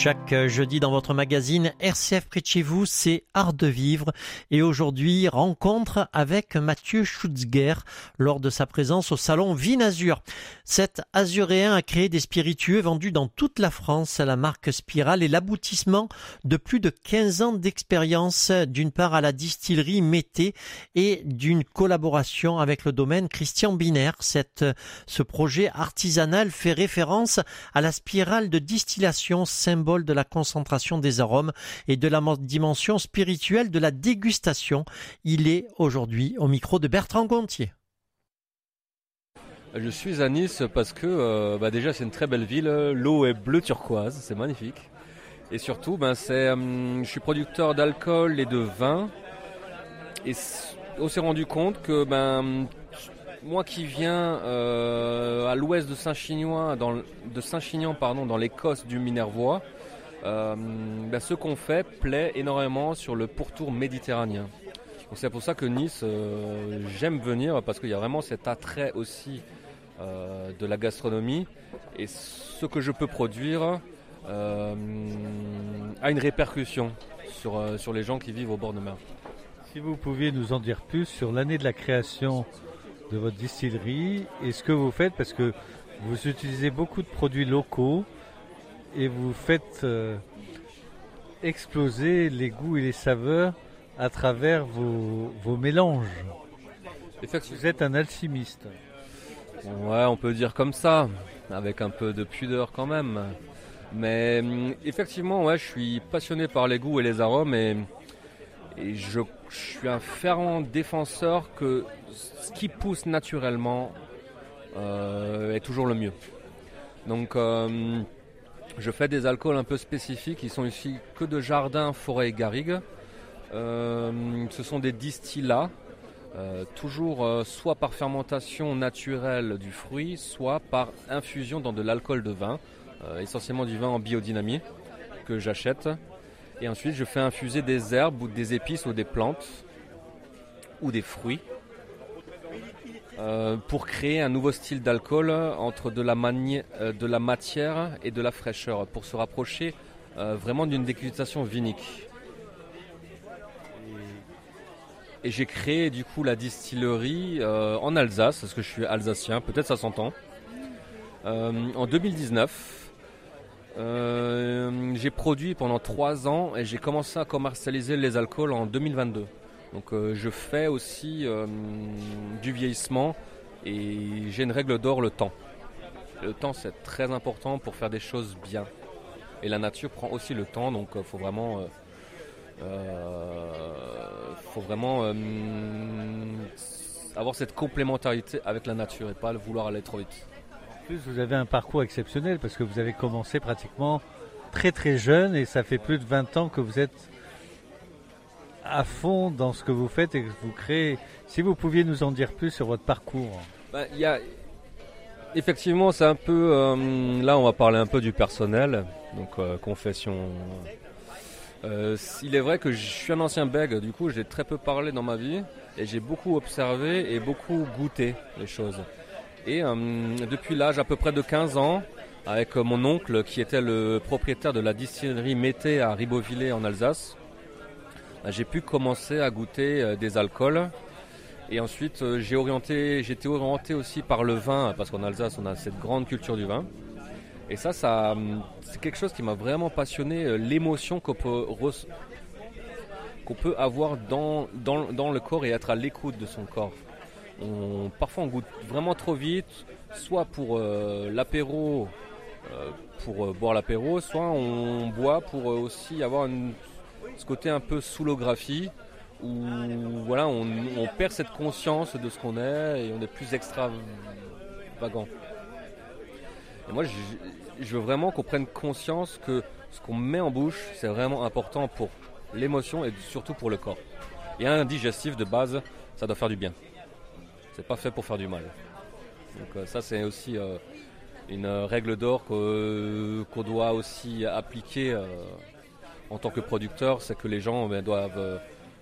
Chaque jeudi dans votre magazine RCF près de chez vous, c'est Art de vivre. Et aujourd'hui, rencontre avec Mathieu Schutzger lors de sa présence au salon Vinazur. Cet azuréen a créé des spiritueux vendus dans toute la France. La marque Spirale est l'aboutissement de plus de 15 ans d'expérience, d'une part à la distillerie Mété et d'une collaboration avec le domaine Christian Binaire. Ce projet artisanal fait référence à la spirale de distillation, symbole de la concentration des arômes et de la dimension spirituelle de la dégustation. Il est aujourd'hui au micro de Bertrand Gontier. Je suis à Nice parce que déjà c'est une très belle ville, l'eau est bleu turquoise, c'est magnifique. Et surtout je suis producteur d'alcool et de vin. Et on s'est rendu compte que moi qui viens à l'ouest de Saint-Chinian, dans l'Écosse du Minervois, ce qu'on fait plaît énormément sur le pourtour méditerranéen. Donc c'est pour ça que Nice, j'aime venir parce qu'il y a vraiment cet attrait aussi de la gastronomie et ce que je peux produire a une répercussion sur les gens qui vivent au bord de mer. Si vous pouviez nous en dire plus sur l'année de la création de votre distillerie et ce que vous faites, parce que vous utilisez beaucoup de produits locaux et vous faites exploser les goûts et les saveurs à travers vos mélanges. Vous êtes un alchimiste. Ouais, on peut dire comme ça, avec un peu de pudeur quand même. Mais effectivement, je suis passionné par les goûts et les arômes et je suis un fervent défenseur que ce qui pousse naturellement est toujours le mieux. Donc je fais des alcools un peu spécifiques qui sont issus que de jardins, forêts et garrigues. Ce sont des distillats, toujours soit par fermentation naturelle du fruit, soit par infusion dans de l'alcool de vin, essentiellement du vin en biodynamie que j'achète. Et ensuite, je fais infuser des herbes ou des épices ou des plantes ou des fruits pour créer un nouveau style d'alcool entre de la matière et de la fraîcheur pour se rapprocher vraiment d'une dégustation vinique. Et j'ai créé du coup la distillerie en Alsace, parce que je suis alsacien, peut-être ça s'entend, en 2019. J'ai produit pendant 3 ans et j'ai commencé à commercialiser les alcools en 2022. Donc je fais aussi du vieillissement et j'ai une règle d'or, le temps. Le temps c'est très important pour faire des choses bien. Et la nature prend aussi le temps, donc faut vraiment avoir cette complémentarité avec la nature et pas vouloir aller trop vite. En plus, vous avez un parcours exceptionnel parce que vous avez commencé pratiquement très très jeune et ça fait plus de 20 ans que vous êtes à fond dans ce que vous faites et que vous créez. Si vous pouviez nous en dire plus sur votre parcours. Effectivement, c'est un peu... là, on va parler un peu du personnel, donc confession. Il est vrai que je suis un ancien bègue, du coup j'ai très peu parlé dans ma vie et j'ai beaucoup observé et beaucoup goûté les choses. Et depuis l'âge à peu près de 15 ans, avec mon oncle qui était le propriétaire de la distillerie Mété à Ribeauvillé en Alsace, j'ai pu commencer à goûter des alcools. Et ensuite j'étais orienté aussi par le vin, parce qu'en Alsace on a cette grande culture du vin. Et ça c'est quelque chose qui m'a vraiment passionné, l'émotion qu'on peut avoir dans le corps et être à l'écoute de son corps. Parfois on goûte vraiment trop vite, soit pour l'apéro, pour boire l'apéro, soit on boit pour aussi avoir ce côté un peu soûlographie, où voilà, on perd cette conscience de ce qu'on est et on est plus extravagant. Et moi je veux vraiment qu'on prenne conscience que ce qu'on met en bouche c'est vraiment important pour l'émotion et surtout pour le corps. Et un digestif de base, ça doit faire du bien. C'est pas fait pour faire du mal. Donc ça c'est aussi une règle d'or qu'on doit aussi appliquer en tant que producteur, c'est que les gens doivent...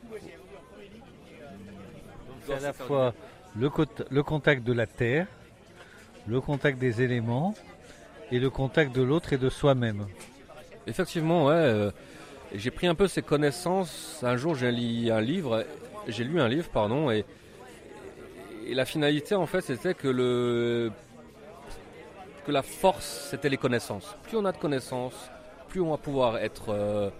c'est à la fois le contact de la terre, le contact des éléments et le contact de l'autre et de soi-même. Effectivement, ouais. J'ai pris un peu ces connaissances. Un jour, j'ai lu un livre, et la finalité, en fait, c'était que la force, c'était les connaissances. Plus on a de connaissances, plus on va pouvoir être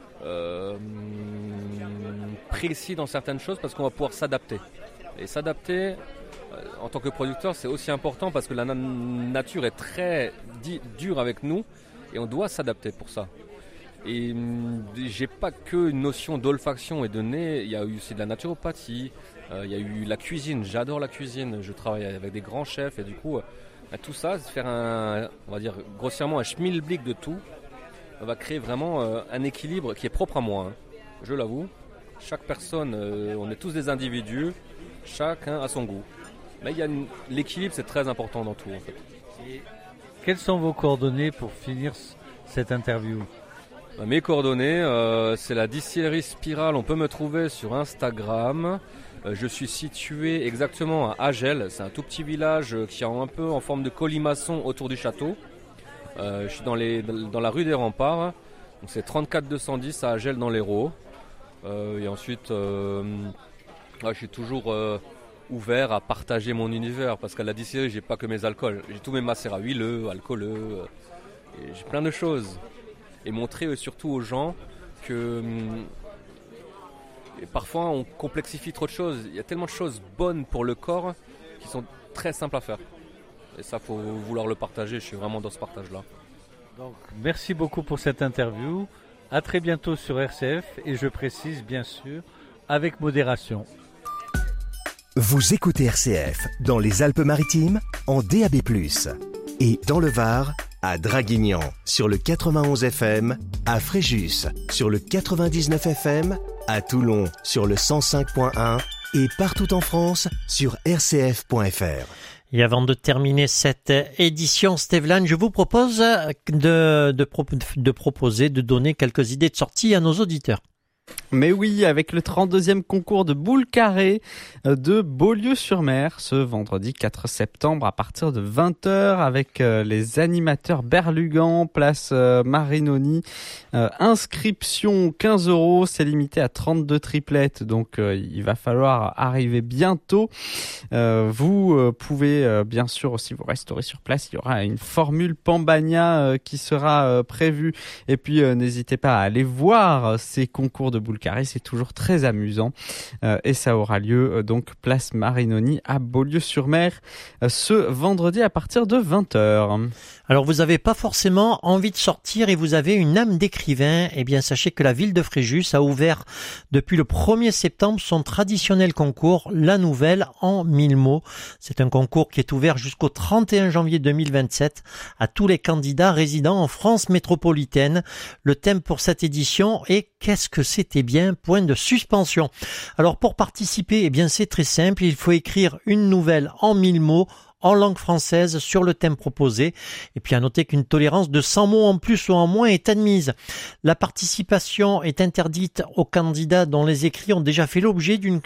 précis dans certaines choses, parce qu'on va pouvoir s'adapter. Et s'adapter, en tant que producteur, c'est aussi important parce que la nature est très dure avec nous et on doit s'adapter pour ça. Et j'ai pas que une notion d'olfaction et de nez, il y a eu aussi de la naturopathie, il y a eu la cuisine, j'adore la cuisine, je travaille avec des grands chefs et du coup tout ça, faire on va dire grossièrement un schmilblick de tout, va créer vraiment un équilibre qui est propre à moi, hein. Je l'avoue, chaque personne, on est tous des individus, chacun a son goût. Mais l'équilibre, c'est très important dans tout en fait. Et quelles sont vos coordonnées pour finir cette interview ? Mes coordonnées, c'est la distillerie Spirale. On peut me trouver sur Instagram. Je suis situé exactement à Agel. C'est un tout petit village qui est un peu en forme de colimaçon autour du château. Je suis dans la rue des Remparts. Donc c'est 34 210 à Agel dans l'Hérault. Et ensuite, je suis toujours ouvert à partager mon univers parce qu'à la distillerie, j'ai pas que mes alcools. J'ai tous mes macérats huileux, alcooleux. Et j'ai plein de choses. Et montrer surtout aux gens que parfois on complexifie trop de choses. Il y a tellement de choses bonnes pour le corps qui sont très simples à faire. Et ça, faut vouloir le partager. Je suis vraiment dans ce partage-là. Donc, merci beaucoup pour cette interview. À très bientôt sur RCF. Et je précise, bien sûr, avec modération. Vous écoutez RCF dans les Alpes-Maritimes en DAB+. Et dans le Var, à Draguignan sur le 91 FM, à Fréjus sur le 99 FM, à Toulon sur le 105.1 et partout en France sur rcf.fr. Et avant de terminer cette édition, Stevlan, je vous propose de donner quelques idées de sortie à nos auditeurs. Mais oui, avec le 32e concours de boules carrées de Beaulieu-sur-Mer ce vendredi 4 septembre à partir de 20h avec les animateurs Berlugan, place Marinoni. Inscription 15 €, c'est limité à 32 triplettes, donc il va falloir arriver bientôt. Vous pouvez bien sûr aussi vous restaurer sur place, il y aura une formule Pambagna qui sera prévue. Et puis n'hésitez pas à aller voir ces concours de boules carrées, c'est toujours très amusant et ça aura lieu donc place Marinoni à Beaulieu-sur-Mer ce vendredi à partir de 20h. Alors vous n'avez pas forcément envie de sortir et vous avez une âme d'écrivain, eh bien sachez que la ville de Fréjus a ouvert depuis le 1er septembre son traditionnel concours La Nouvelle en 1000 mots. C'est un concours qui est ouvert jusqu'au 31 janvier 2027 à tous les candidats résidant en France métropolitaine. Le thème pour cette édition est « Qu'est-ce que c'était bien ? » Point de suspension. Alors pour participer, eh bien c'est très simple, il faut écrire une nouvelle en 1000 mots en langue française sur le thème proposé. Et puis à noter qu'une tolérance de 100 mots en plus ou en moins est admise. La participation est interdite aux candidats dont les écrits ont déjà fait l'objet d'une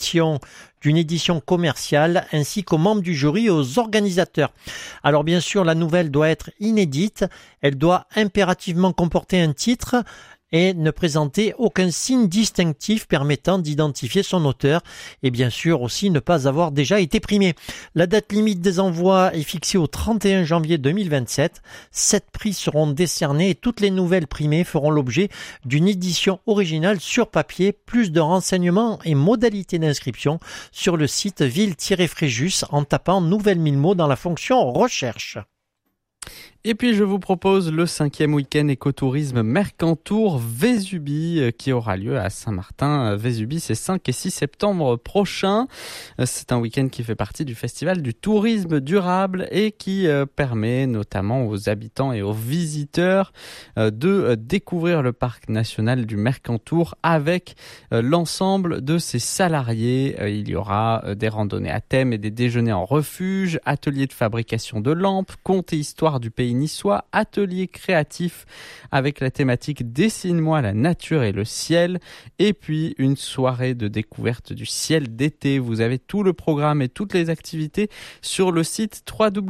édition commerciale, ainsi qu'aux membres du jury et aux organisateurs. Alors bien sûr, la nouvelle doit être inédite, elle doit impérativement comporter un titre et ne présenter aucun signe distinctif permettant d'identifier son auteur et bien sûr aussi ne pas avoir déjà été primé. La date limite des envois est fixée au 31 janvier 2027. 7 prix seront décernés et toutes les nouvelles primées feront l'objet d'une édition originale sur papier. Plus de renseignements et modalités d'inscription sur le site ville-fréjus en tapant Nouvelle 1000 mots dans la fonction recherche. Et puis je vous propose le 5e week-end écotourisme Mercantour Vésubie qui aura lieu à Saint-Martin. Vésubie, c'est 5 et 6 septembre prochain. C'est un week-end qui fait partie du festival du tourisme durable et qui permet notamment aux habitants et aux visiteurs de découvrir le parc national du Mercantour avec l'ensemble de ses salariés. Il y aura des randonnées à thème et des déjeuners en refuge, ateliers de fabrication de lampes, contes et histoires du pays Pays niçois, atelier créatif avec la thématique Dessine-moi la nature et le ciel, et puis une soirée de découverte du ciel d'été. Vous avez tout le programme et toutes les activités sur le site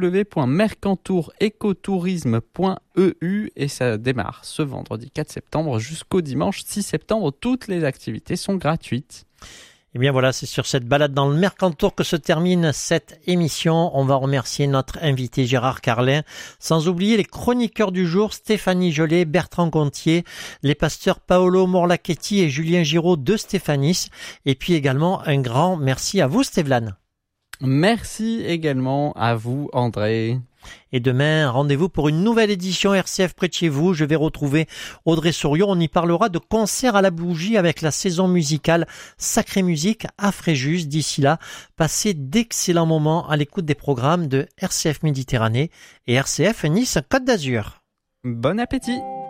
www.mercantour-ecotourisme.eu et ça démarre ce vendredi 4 septembre jusqu'au dimanche 6 septembre. Toutes les activités sont gratuites. Et bien voilà, c'est sur cette balade dans le Mercantour que se termine cette émission. On va remercier notre invité Gérard Carlin, sans oublier les chroniqueurs du jour, Stéphanie Jolet, Bertrand Gontier, les pasteurs Paolo Morlachetti et Julien Giraud de Stéphanis. Et puis également un grand merci à vous Stéphane. Merci également à vous André. Et demain, rendez-vous pour une nouvelle édition RCF près de chez vous. Je vais retrouver Audrey Souriau. On y parlera de concert à la bougie avec la saison musicale Sacrée Musique à Fréjus. D'ici là, passez d'excellents moments à l'écoute des programmes de RCF Méditerranée et RCF Nice Côte d'Azur. Bon appétit!